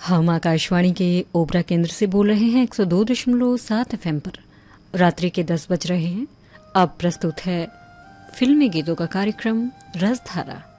हम आकाशवाणी के ओबरा केंद्र से बोल रहे हैं 102.7 एफएम पर। रात्रि के 10 बज रहे हैं। अब प्रस्तुत है फिल्मी गीतों का कार्यक्रम रसधारा।